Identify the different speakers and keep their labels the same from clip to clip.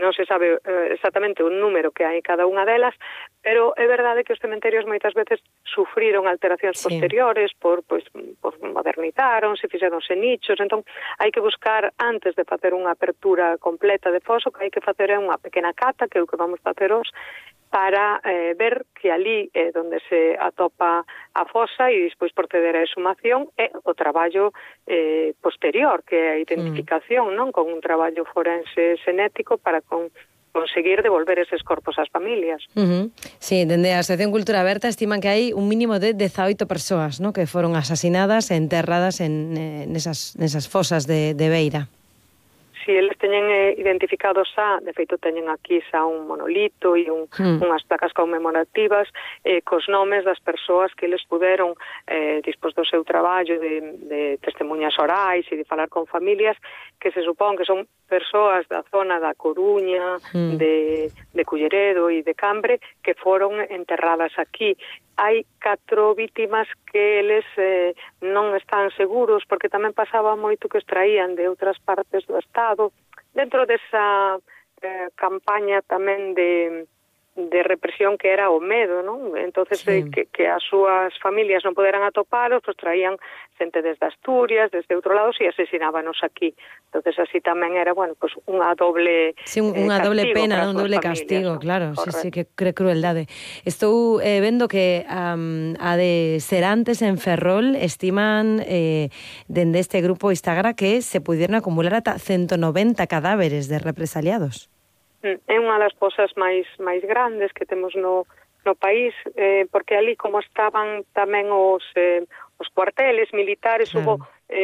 Speaker 1: non se sabe exactamente o número que hai cada unha delas, pero é verdade que os cementerios moitas veces sufriron alteracións posteriores por modernizaronse, fixeronse nichos, entón hai que buscar antes de facer unha apertura completa de foso, que hai que facer unha pequena cata, que é o que vamos facer hoxe, para ver que ali é onde se atopa a fosa e despois proceder a exhumación e o traballo posterior, que é a identificación, non, con un traballo forense xenético para conseguir devolver eses corpos ás familias.
Speaker 2: Sí, dende a Asociación Cultura Aberta estiman que hai un mínimo de 18 persoas, ¿no?, que foron asasinadas e enterradas nesas fosas de Beira.
Speaker 1: Si eles teñen identificados de feito teñen aquí xa un monolito e unhas placas conmemorativas cos nomes das persoas que eles puderon, despois do seu traballo de testemunhas orais e de falar con familias, que se supón que son persoas da zona da Coruña, de Culleredo e de Cambre, que foron enterradas aquí. Hai 4 vítimas que eles non están seguros, porque tamén pasaba moito que extraían de outras partes do Estado, dentro desa campaña tamén de represión que era o medo, non? Entonces, que as súas familias non poderan atoparos, pues traían xente desde Asturias, desde outro lado, e asesinábanos aquí. Entonces, así tamén era, bueno, pues unha doble
Speaker 2: unha doble pena, un doble castigo, ¿no? Claro, sí, que crueldade. Estou vendo que a de Serantes en Ferrol estiman dende este grupo Instagram que se pudieron acumular ata 190 cadáveres de represaliados.
Speaker 1: É unha das fosas máis grandes que temos no país, porque ali como estaban tamén os cuarteles militares, hubo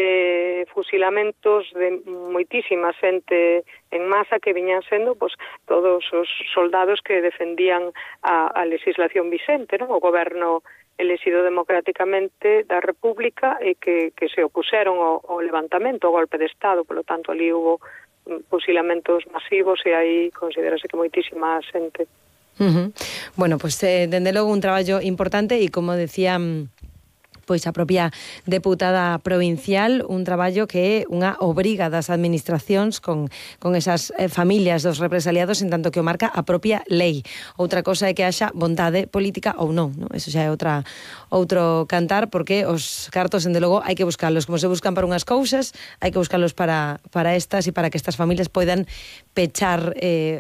Speaker 1: fusilamentos de moitísima xente en masa que viñan sendo todos os soldados que defendían a legislación vixente, non? O goberno elexido democráticamente da República e que se opuseron ao levantamento, ao golpe de Estado, polo tanto ali hubo fusilamentos masivos e aí considerase que moitísima xente.
Speaker 2: Bueno, pues dende logo un traballo importante e como decía pois a propia deputada provincial, un traballo que é unha obriga das administracións con esas familias dos represaliados, en tanto que o marca a propia lei. Outra cosa é que haxa vontade política ou non, ¿no? Eso xa é outro cantar, porque os cartos, dende logo, hai que buscalos. Como se buscan para unhas cousas, hai que buscalos para estas e para que estas familias poidan pechar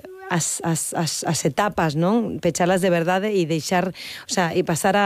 Speaker 2: as etapas, non? Pechalas de verdade e deixar, o sea, e pasar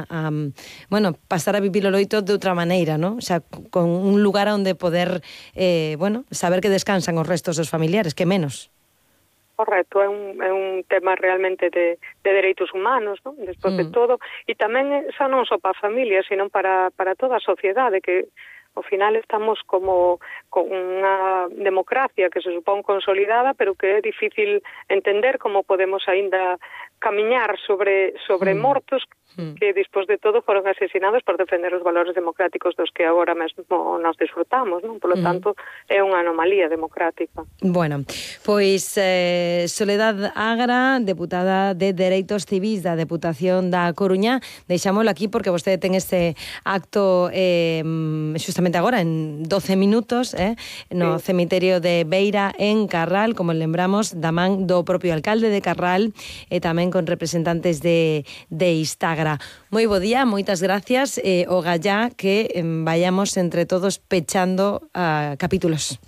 Speaker 2: pasar a vivir o loito de outra maneira, non? O sea, con un lugar onde poder, saber que descansan os restos dos familiares, que menos.
Speaker 1: Correcto, é un tema realmente de dereitos humanos, non? Despois de todo, e tamén xa non só para a familia, sino para toda a sociedade, que ao final estamos como con unha democracia que se supón consolidada, pero que é difícil entender como podemos aínda camiñar sobre mortos que despois de todo foron asesinados por defender os valores democráticos dos que agora mesmo nos disfrutamos, non? Por lo tanto, é unha anomalía democrática.
Speaker 2: Bueno, pois Soledad Agra, deputada de Dereitos Civís da Deputación da Coruña, deixámolo aquí porque vostede ten este acto justamente agora, en 12 minutos, no cemiterio de Beira, en Carral, como lembramos, da man do propio alcalde de Carral e tamén con representantes de Instagram. Moi bo día, moitas gracias, o gallá que vayamos entre todos pechando capítulos.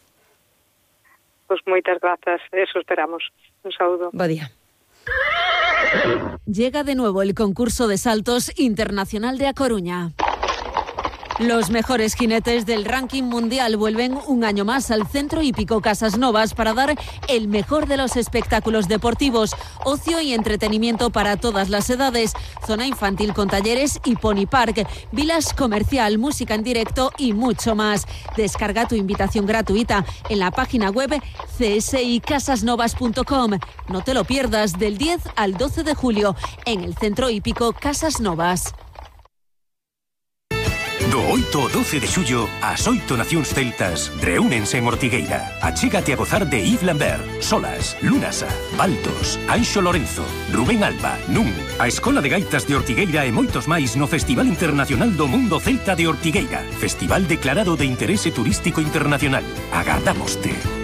Speaker 1: Pois moitas grazas, eso esperamos. Un saúdo.
Speaker 2: Bo día.
Speaker 3: Llega de nuevo el concurso de saltos internacional de A Coruña. Los mejores jinetes del ranking mundial vuelven un año más al Centro Hípico Casas Novas para dar el mejor de los espectáculos deportivos, ocio y entretenimiento para todas las edades, zona infantil con talleres y pony park, vilas comercial, música en directo y mucho más. Descarga tu invitación gratuita en la página web csicasasnovas.com. No te lo pierdas, del 10 al 12 de julio en el Centro Hípico Casas Novas.
Speaker 4: Do 8 ao 12 de xullo, as 8 nacións celtas reúnense en Ortigueira. Achégate a gozar de Yves Lambert, Solas, Lunasa, Baltos, Anxo Lorenzo, Rubén Alba, Nun, a Escola de Gaitas de Ortigueira e moitos máis no Festival Internacional do Mundo Celta de Ortigueira. Festival declarado de interese turístico internacional. Agardámoste.